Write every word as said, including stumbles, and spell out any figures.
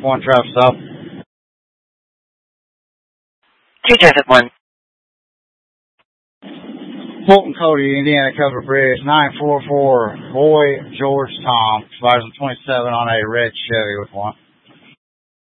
One traffic stop. Two traffic one. Fulton Cody, Indiana Covered Bridge, nine four four, Boy George Tom, expires on twenty-seven on a red Chevy with one.